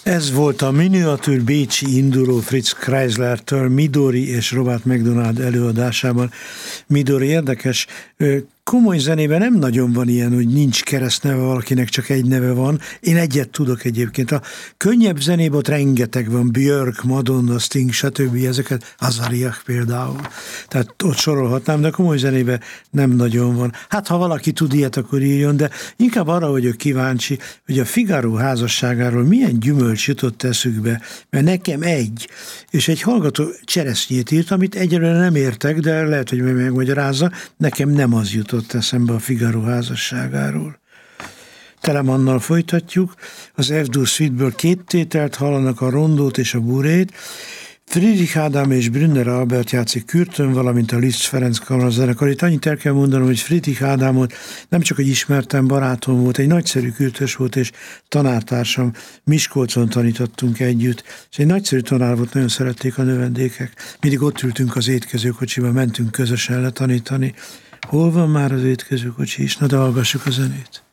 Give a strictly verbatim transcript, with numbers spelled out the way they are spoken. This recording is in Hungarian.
Ez volt a miniatűr bécsi induló Fritz Kreislertől Midori és Robert McDonald előadásában. Midori érdekes, komoly zenében nem nagyon van ilyen, hogy nincs keresztneve, valakinek csak egy neve van. Én egyet tudok egyébként. A könnyebb zenében ott rengeteg van, Björk, Madonna, Sting, stb. Ezeket, Azariah például. Tehát ott sorolhatnám, de komoly zenében nem nagyon van. Hát ha valaki tud ilyet, akkor írjon, de inkább arra vagyok kíváncsi, hogy a Figaro házasságáról milyen gyümölcs jutott eszükbe, mert nekem egy, és egy hallgató cseresznyét írt, amit egyelőre nem értek, de lehet, hogy megmagyarázza, nekem nem az jutott eszembe a Figaro házasságáról. Telemannal folytatjuk, az F-dur Suite-ből két tételt hallanak, a rondót és a burét. Friedrich Ádám és Brünner Albert játszik kürtön, valamint a Liszt Ferenc kamarazenekar. Itt annyit el kell mondanom, hogy Friedrich Ádámot nem csak, hogy ismertem, barátom volt, egy nagyszerű kürtös volt, és tanártársam, Miskolcon tanítottunk együtt, és egy nagyszerű tanár volt, nagyon szerették a növendékek. Mindig ott ültünk az étkezőkocsiba, mentünk közösen letanítani. Hol van már az étkezőkocsi is? Na, de hallgassuk a zenét.